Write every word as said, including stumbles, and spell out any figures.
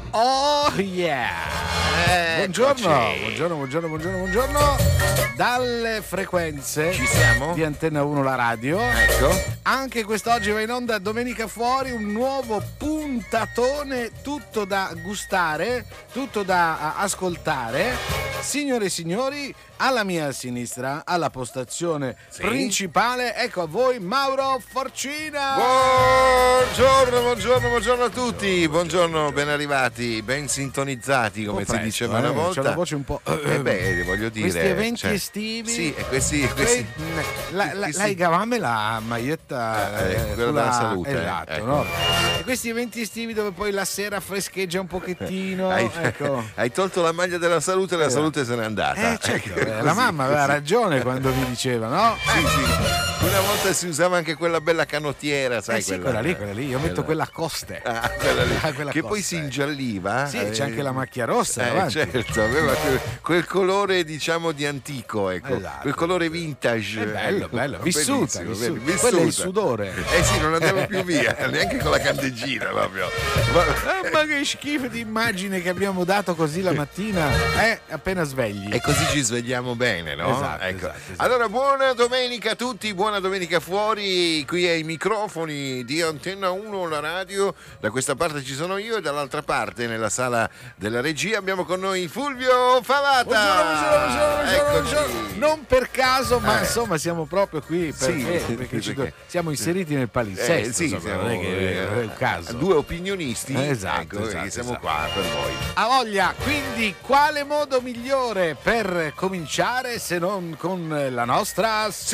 Oh yeah! Buongiorno, buongiorno, buongiorno, buongiorno, buongiorno. Dalle frequenze Ci siamo? di Antenna uno la radio. Ecco. Anche quest'oggi va in onda Domenica Fuori, un nuovo puntatone, tutto da gustare, tutto da ascoltare. Signore e signori, alla mia sinistra, alla postazione Sì. principale, ecco a voi Mauro Forcina. Buongiorno, buongiorno, buongiorno a tutti. Buongiorno, ben arrivati, ben sintonizzati, come Un po' si presto, diceva una eh, volta. c'ho la voce un po'. Eh beh, voglio dire. Questi eventi cioè, estivi. Sì, e questi. questi La, la, questi- la Igavame la maglietta Eh, eh, quella della salute, esatto, ecco. no? E questi eventi estivi dove poi la sera frescheggia un pochettino, hai, ecco. hai tolto la maglia della salute e la salute se n'è andata. Eh, certo, Ecco, eh, la così, mamma aveva così. ragione quando vi diceva, no? Sì, sì. Una volta si usava anche quella bella canottiera, sai? Eh sì, quella lì, quella lì. Io metto quella a coste. Ah, quella lì. Ah, quella che costa, poi si eh. ingialliva. Sì, eh, c'è anche la macchia rossa Eh, davanti. certo, aveva quel, quel colore diciamo di antico, ecco, Esatto. quel colore vintage. È bello, ecco. bello, vissuta, Bellissimo, vissuta. vissuta. Quello è il sudore. Eh sì, non andava più via, neanche con la candeggina proprio. Ma- Ah, ma che schifo di immagine che abbiamo dato così la mattina, eh, appena svegli. E così ci svegliamo bene, no? Esatto, Ecco. esatto, esatto. Allora, buona domenica a tutti, buona domenica fuori, qui ai microfoni di Antenna uno, la radio. Da questa parte ci sono io e dall'altra parte, nella sala della regia, abbiamo con noi Fulvio Favata. Buongiorno, buongiorno, buongiorno, buongiorno, Eccoci. buongiorno. Non per caso, ma Eh. insomma siamo proprio qui perché, Sì, perché ci- perché- siamo inseriti nel Eh, palinsesto, sì, insomma, siamo non è che è un caso. due opinionisti, Esatto, ecco, esatto, e siamo esatto. qua per voi. Ha voglia, quindi quale modo migliore per cominciare se non con la nostra